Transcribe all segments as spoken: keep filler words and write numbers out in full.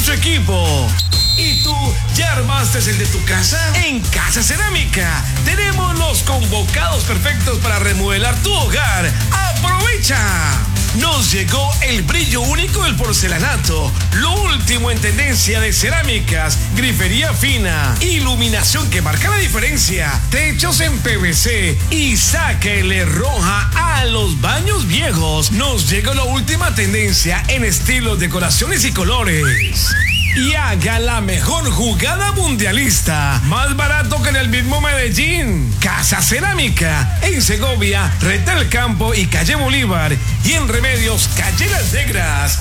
con su equipo. ¿Y tú ya armaste el de tu casa? En Casa Cerámica tenemos los convocados perfectos para remodelar tu hogar. ¡Aprovecha! Nos llegó el brillo único del porcelanato, lo último en tendencia de cerámicas, grifería fina, iluminación que marca la diferencia, techos en P V C y sáquele roja a los baños viejos. Nos llegó la última tendencia en estilos, decoraciones y colores. Y haga la mejor jugada mundialista, más barato que en el mismo Medellín. Casa Cerámica, en Segovia, Retal Campo y Calle Bolívar. Y en Remedios, Calle Las Negras.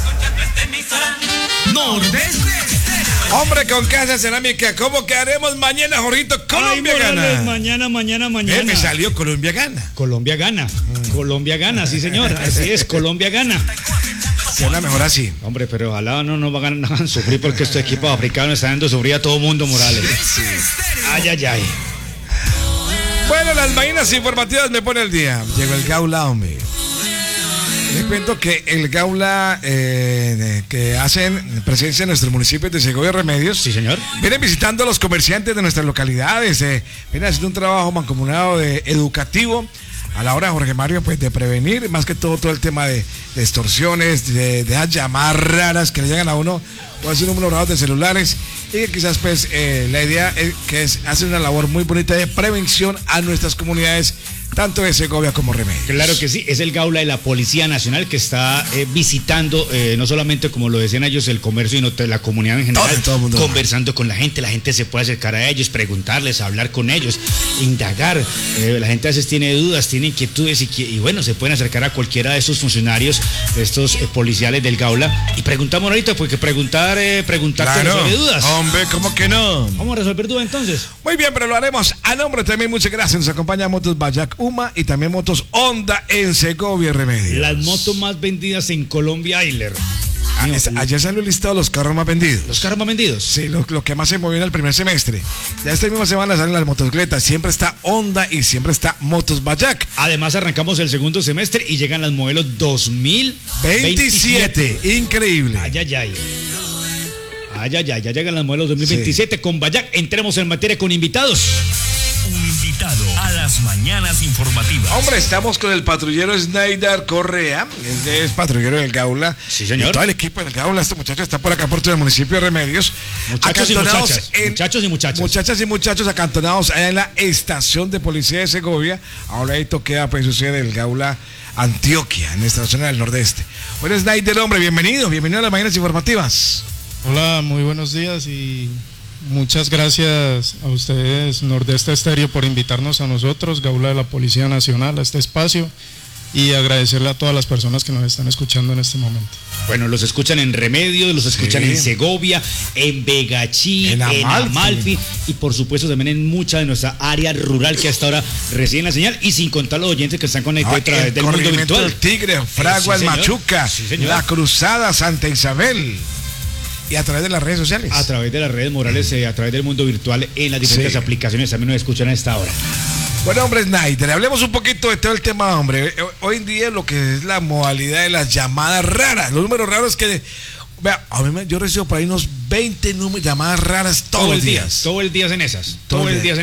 Nordeste. Hombre, con Casa Cerámica, ¿cómo quedaremos mañana, Jorrito? Colombia Ay, Morales, gana. Mañana, mañana, mañana. Eh, me salió Colombia gana. Colombia gana. Mm. Colombia gana, sí, señor. Así es, Colombia gana. Suena mejor así. Hombre, pero ojalá no nos van a sufrir porque estos equipos africanos están dando sufrir a todo mundo, Morales. Sí. Ay, ay, ay. Bueno, las mañanas informativas me pone el día. Llegó el Gaula, hombre. Les cuento que el Gaula eh, que hacen presencia en nuestros municipios de Segovia y Remedios. Sí, señor. Vienen visitando a los comerciantes de nuestras localidades. Eh, vienen haciendo un trabajo mancomunado de educativo a la hora, Jorge Mario, pues de prevenir, más que todo, todo el tema de, de extorsiones, de, de esas llamadas raras que le llegan a uno, o hacer números raros de celulares, y que quizás pues eh, la idea es que es hacer una labor muy bonita de prevención a nuestras comunidades, tanto de Segovia como Remedios. Claro que sí, es el Gaula de la Policía Nacional que está eh, visitando, eh, no solamente como lo decían ellos, el comercio, sino la comunidad en general, todo, todo el mundo conversando con la gente. La gente se puede acercar a ellos, preguntarles, hablar con ellos, indagar. Eh, la gente a veces tiene dudas, tiene inquietudes y, y bueno, se pueden acercar a cualquiera de estos funcionarios, de estos eh, policiales del Gaula, y preguntamos ahorita, porque preguntar, eh, preguntar claro, te resuelve dudas. Hombre, ¿cómo que no? Vamos a resolver dudas entonces. Muy bien, pero lo haremos a nombre también, muchas gracias. Nos acompaña Motos Bayac Uma y también Motos Honda en Segovia y Remedios. Las motos más vendidas en Colombia, Ailer. Ah, es, ayer salió el listado de los carros más vendidos. ¿Los carros más vendidos? Sí, lo, lo que más se movió en el primer semestre. Ya esta misma semana salen las motocicletas. Siempre está Honda y siempre está Motos Bayac. Además arrancamos el segundo semestre y llegan las modelos dos mil veintisiete. Increíble. Ay, ay, ay. Ay, ay, ay, ya llegan las modelos dos mil veintisiete sí. Con Bayac. Entremos en materia con invitados. Un invitado a las mañanas informativas. Hombre, estamos con el patrullero Snyder Correa. Él es patrullero del Gaula. Sí, señor. Y todo el equipo del Gaula. Este muchacho está por acá por todo el municipio de Remedios. Muchachos y muchachas. En, muchachos y muchachas. Muchachas y muchachos acantonados allá en la estación de policía de Segovia. Ahora ahí toquea, pues sucede el Gaula Antioquia, en esta zona del nordeste. Bueno, Snyder, hombre, bienvenido. Bienvenido a las mañanas informativas. Hola, muy buenos días y muchas gracias a ustedes, Nordeste Estéreo, por invitarnos a nosotros, Gaula de la Policía Nacional, a este espacio, y agradecerle a todas las personas que nos están escuchando en este momento. Bueno, los escuchan en Remedios, los escuchan sí. en Segovia, en Vegachí, en Amalfi. en Amalfi y por supuesto también en mucha de nuestra área rural que hasta ahora reciben la señal, y sin contar los oyentes que están conectados ah, a través del mundo virtual. El Tigre, Fragua, sí, el Machuca, sí, La Cruzada, Santa Isabel. Y a través de las redes sociales. A través de las redes morales, eh, a través del mundo virtual, en las diferentes sí. aplicaciones también nos escuchan a esta hora. Bueno, hombre, Snyder, hablemos un poquito de todo el tema, hombre. Hoy en día lo que es la modalidad de las llamadas raras, los números raros que... Vea, a mí me, yo recibo por ahí unos veinte números, llamadas raras todos todo los el días. Día, todo el día en esas. Todo, todo el día en